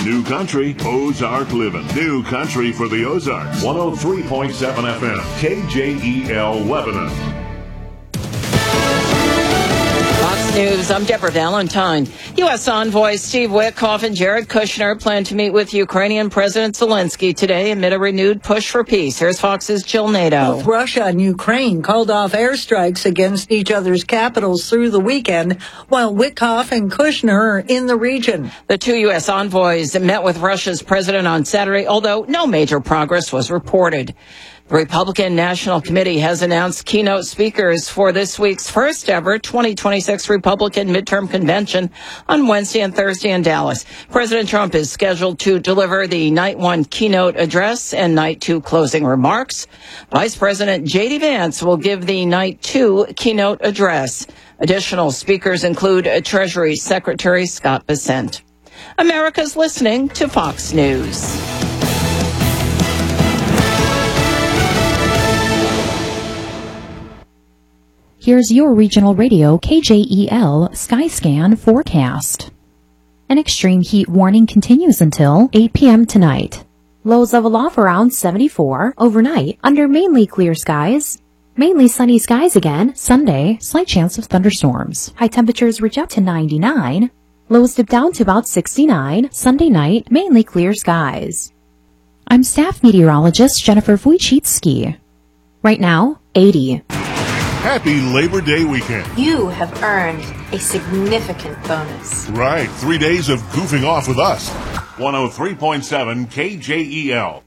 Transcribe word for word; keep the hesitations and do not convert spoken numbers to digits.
New Country, Ozark Living. New Country for the Ozarks. one oh three point seven F M, K J E L Lebanon. Fox News, I'm Deborah Valentine. U S envoys Steve Witkoff and Jared Kushner plan to meet with Ukrainian President Zelensky today amid a renewed push for peace. Here's Fox's Jill Nato. Both Russia and Ukraine called off airstrikes against each other's capitals through the weekend, while Witkoff and Kushner are in the region. The two U S envoys met with Russia's president on Saturday, although no major progress was reported. The Republican National Committee has announced keynote speakers for this week's first ever twenty twenty-six Republican midterm convention on Wednesday and Thursday in Dallas. President Trump is scheduled to deliver the night one keynote address and night two closing remarks. Vice President J D Vance will give the night two keynote address. Additional speakers include Treasury Secretary Scott Bessent. America's listening to Fox News. Here's your regional radio K J E L Skyscan forecast. An extreme heat warning continues until eight p.m. tonight. Lows level off around seventy-four overnight under mainly clear skies. Mainly sunny skies again Sunday, slight chance of thunderstorms. High temperatures reach up to ninety-nine. Lows dip down to about sixty-nine Sunday night, mainly clear skies. I'm staff meteorologist Jennifer Wojcicki. Right now, eighty. Happy Labor Day weekend. You have earned a significant bonus. Right, three days of goofing off with us. one oh three point seven K J E L.